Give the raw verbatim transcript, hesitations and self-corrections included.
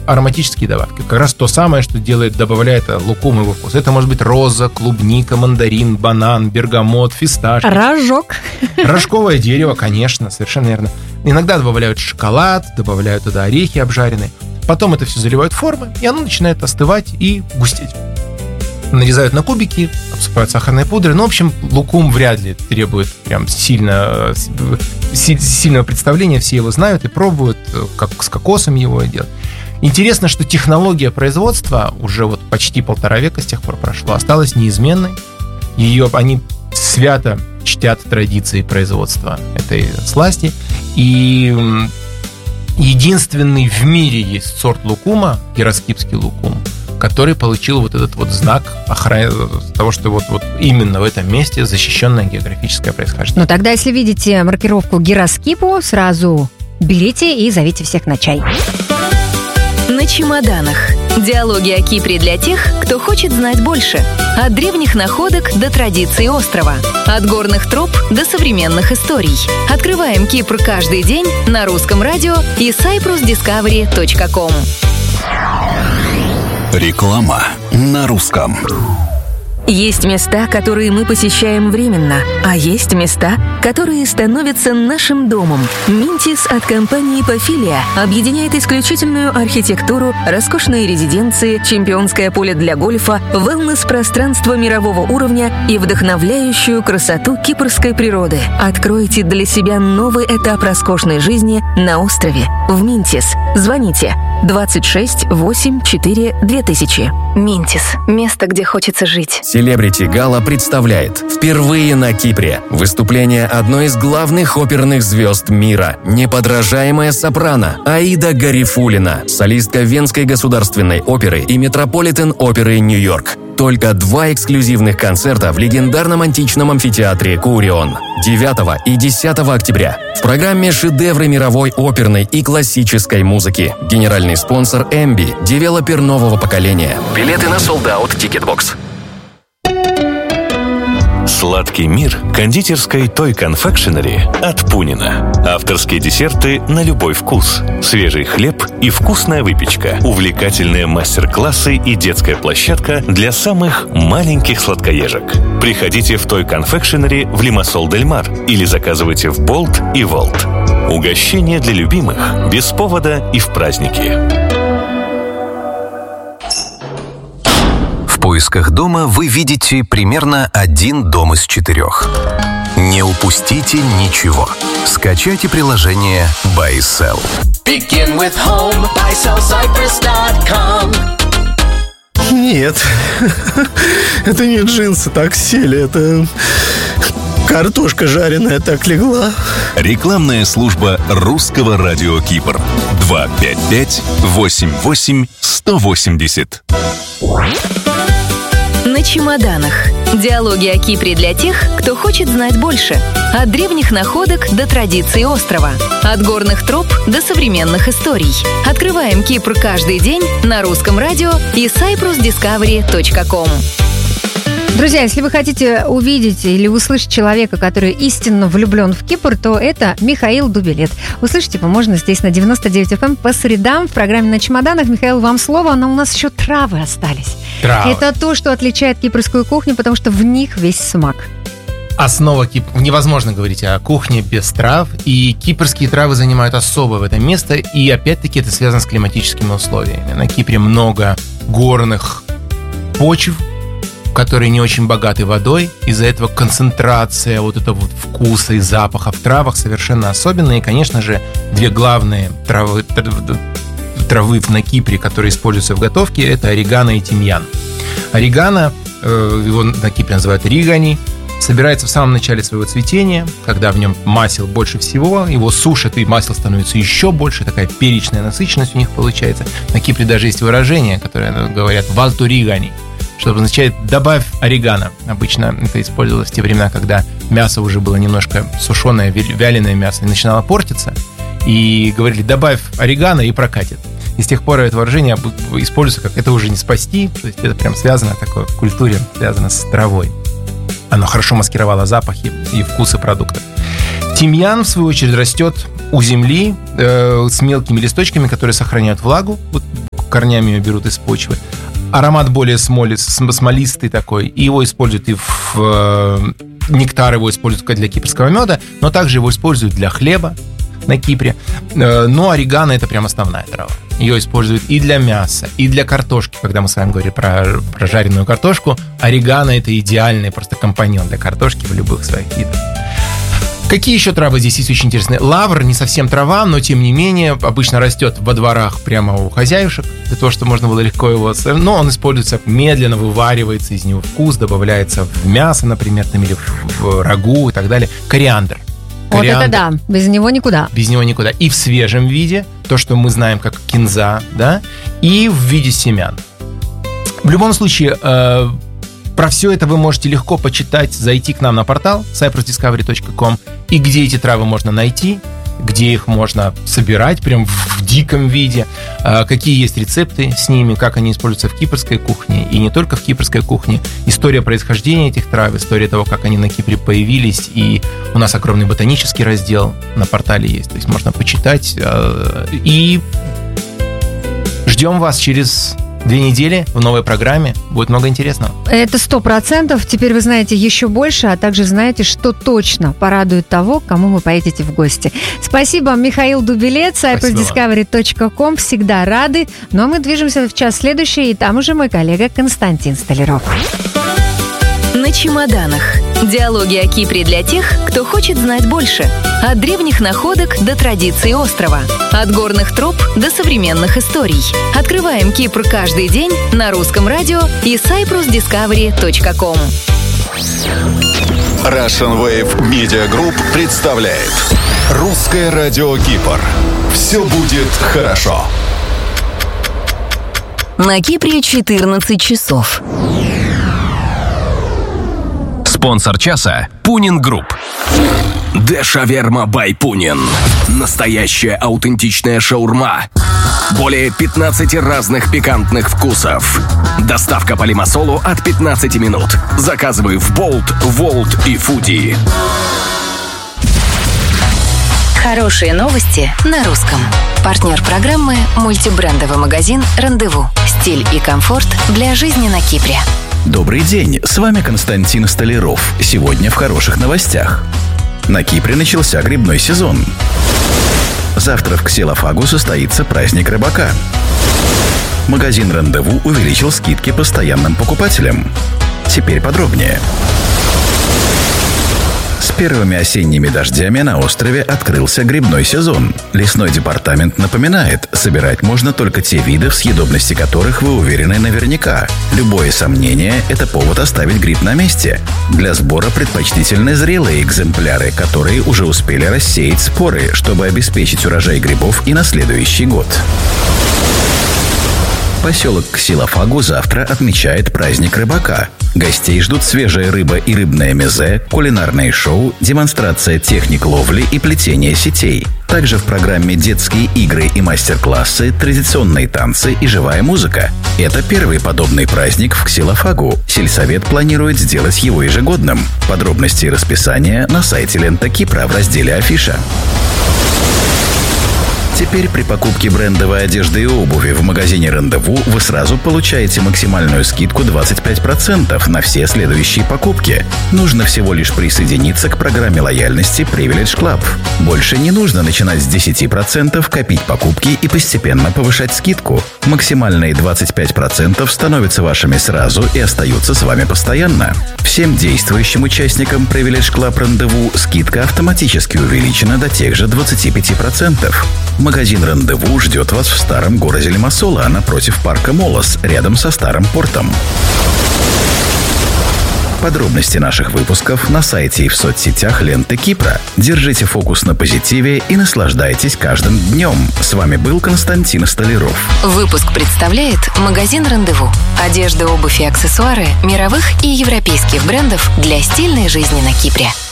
ароматические добавки. Как раз то самое, что делает, добавляет лукум его вкус. Это может быть роза, клубника, мандарин, банан, бергамот, фисташки. Рожок. Рожковое дерево, конечно, совершенно верно. Иногда добавляют шоколад, добавляют туда орехи обжаренные. Потом это все заливают в формы, и оно начинает остывать и густеть. Нарезают на кубики, обсыпают сахарной пудрой. Ну, в общем, лукум вряд ли требует прям сильно, сильного представления. Все его знают и пробуют, как с кокосом его делать. Интересно, что технология производства уже вот почти полтора века с тех пор прошло, осталась неизменной. Ее, они свято чтят традиции производства этой сласти. И единственный в мире есть сорт лукума, гироскипский лукум, который получил вот этот вот знак охраны того, что вот, вот именно в этом месте защищенное географическое происхождение. Ну тогда, если видите маркировку гироскипу, сразу берите и зовите всех на чай. На чемоданах. Диалоги о Кипре для тех, кто хочет знать больше. От древних находок до традиций острова. От горных троп до современных историй. Открываем Кипр каждый день на русском радио и сайпрус дискавери точка ком. Реклама на русском. Есть места, которые мы посещаем временно, а есть места, которые становятся нашим домом. Минтис от компании Pafilia объединяет исключительную архитектуру, роскошные резиденции, чемпионское поле для гольфа, вэлнес-пространство мирового уровня и вдохновляющую красоту кипрской природы. Откройте для себя новый этап роскошной жизни на острове. В Минтис. Звоните двадцать шесть восемь четыре две тысячи. Минтис. Место, где хочется жить. Селебрити Гала представляет впервые на Кипре выступление одной из главных оперных звезд мира, неподражаемая сопрано Аида Гарифуллина, солистка Венской государственной оперы и Метрополитен-оперы Нью-Йорк. Только два эксклюзивных концерта в легендарном античном амфитеатре Курион девятого и десятого октября. В программе шедевры мировой оперной и классической музыки. Генеральный спонсор Эмби, девелопер нового поколения. Билеты на Sold Out Ticketbox. Сладкий мир кондитерской Toy Confectionery от Пунина. Авторские десерты на любой вкус. Свежий хлеб и вкусная выпечка. Увлекательные мастер-классы и детская площадка для самых маленьких сладкоежек. Приходите в Toy Confectionery в Лимассол-дель-Мар или заказывайте в Болт и Волт. Угощение для любимых без повода и в праздники. В поисках дома вы видите примерно один дом из четырех. Не упустите ничего. Скачайте приложение Buy Sell. Begin with home, buy sell cyprus dot com. Нет, это не джинсы так сели, это картошка жареная так легла. Рекламная служба русского радио Кипр. два пять пять восемь восемь сто восемьдесят. На чемоданах. Диалоги о Кипре для тех, кто хочет знать больше. От древних находок до традиций острова. От горных троп до современных историй. Открываем Кипр каждый день на русском радио и сайпрус дискавери точка ком. Друзья, если вы хотите увидеть или услышать человека, который истинно влюблен в Кипр, то это Михаил Дубилет. Услышать его можно здесь на девяносто девять эф эм по средам в программе «На чемоданах». Михаил, вам слово, но у нас еще травы остались. Травы. Это то, что отличает кипрскую кухню, потому что в них весь смак. Основа Кипра. Невозможно говорить о кухне без трав, и кипрские травы занимают особое в этом место, и опять-таки это связано с климатическими условиями. На Кипре много горных почв, которые не очень богаты водой. Из-за этого концентрация вот этого вот вкуса и запаха в травах совершенно особенная. И, конечно же, две главные травы, травы на Кипре, которые используются в готовке, это орегано и тимьян. Орегано, его на Кипре называют ригани, собирается в самом начале своего цветения, когда в нем масел больше всего, его сушат, и масел становится еще больше, такая перечная насыщенность у них получается. На Кипре даже есть выражение, которое говорят «валту ригани», что означает «добавь орегано». Обычно это использовалось в те времена, когда мясо уже было немножко сушеное, вяленое мясо, и начинало портиться. И говорили «добавь орегано» и прокатит. И с тех пор это выражение используется как «это уже не спасти». То есть это прям связано такое в культуре, связано с травой. Оно хорошо маскировало запахи и вкусы продуктов. Тимьян, в свою очередь, растет у земли э, с мелкими листочками, которые сохраняют влагу. Вот корнями ее берут из почвы. Аромат более смолист, смолистый такой, и его используют и в... Э, нектар его используют для кипрского меда, но также его используют для хлеба на Кипре. Э, но орегано — это прям основная трава. Ее используют и для мяса, и для картошки. Когда мы с вами говорили про, про жареную картошку, орегано — это идеальный просто компаньон для картошки в любых своих видах. Какие еще травы здесь есть очень интересные? Лавр не совсем трава, но тем не менее обычно растет во дворах прямо у хозяюшек, для того, чтобы можно было легко его... Но он используется медленно, вываривается из него вкус, добавляется в мясо, например, там, или в рагу и так далее. Кориандр. Вот это да, без него никуда. Без него никуда. И в свежем виде, то, что мы знаем как кинза, да, и в виде семян. В любом случае... Э- Про все это вы можете легко почитать, зайти к нам на портал сайпрус дискавери точка ком, и где эти травы можно найти, где их можно собирать прям в диком виде, какие есть рецепты с ними, как они используются в кипрской кухне, и не только в кипрской кухне. История происхождения этих трав, история того, как они на Кипре появились, и у нас огромный ботанический раздел на портале есть, то есть можно почитать. И ждем вас через... Две недели в новой программе. Будет много интересного. Это сто процентов. Теперь вы знаете еще больше, а также знаете, что точно порадует того, кому вы поедете в гости. Спасибо, Михаил Дубилет, сайпрус дискавери точка ком. Всегда рады. Но мы движемся в час следующий, и там уже мой коллега Константин Столяров. На чемоданах. Диалоги о Кипре для тех, кто хочет знать больше. От древних находок до традиций острова. От горных троп до современных историй. Открываем Кипр каждый день на русском радио и сайпрус дискавери точка ком. Russian Wave Media Group представляет Русское радио Кипр. Все будет хорошо. На Кипре четырнадцать часов. Спонсор часа – Пунин Групп. Дешаверма бай Пунин. Настоящая аутентичная шаурма. Более пятнадцати разных пикантных вкусов. Доставка по Лимассолу от пятнадцати минут. Заказывай в Болт, Волт и Фуди. Хорошие новости на русском. Партнер программы – мультибрендовый магазин «Рандеву». Стиль и комфорт для жизни на Кипре. Добрый день, с вами Константин Столяров. Сегодня в хороших новостях. На Кипре начался грибной сезон. Завтра в Ксилофагу состоится праздник рыбака. Магазин «Рандеву» увеличил скидки постоянным покупателям. Теперь подробнее. С первыми осенними дождями на острове открылся грибной сезон. Лесной департамент напоминает, собирать можно только те виды, в съедобности которых вы уверены наверняка. Любое сомнение – это повод оставить гриб на месте. Для сбора предпочтительны зрелые экземпляры, которые уже успели рассеять споры, чтобы обеспечить урожай грибов и на следующий год. Поселок Ксилофагу завтра отмечает праздник рыбака. Гостей ждут свежая рыба и рыбное мезе, кулинарные шоу, демонстрация техник ловли и плетения сетей. Также в программе детские игры и мастер-классы, традиционные танцы и живая музыка. Это первый подобный праздник в Ксилофагу. Сельсовет планирует сделать его ежегодным. Подробности и расписание на сайте Лента Кипра в разделе «Афиша». Теперь при покупке брендовой одежды и обуви в магазине «Рандеву» вы сразу получаете максимальную скидку двадцать пять процентов на все следующие покупки. Нужно всего лишь присоединиться к программе лояльности Privilege Club. Больше не нужно начинать с десяти процентов, копить покупки и постепенно повышать скидку. Максимальные двадцать пять процентов становятся вашими сразу и остаются с вами постоянно. Всем действующим участникам Privilege Club «Рандеву» скидка автоматически увеличена до тех же двадцати пяти процентов. Магазин «Рандеву» ждет вас в старом городе Лимассола, напротив парка Молос, рядом со старым портом. Подробности наших выпусков на сайте и в соцсетях Ленты Кипра. Держите фокус на позитиве и наслаждайтесь каждым днем. С вами был Константин Столяров. Выпуск представляет магазин «Рандеву». Одежда, обувь и аксессуары мировых и европейских брендов для стильной жизни на Кипре.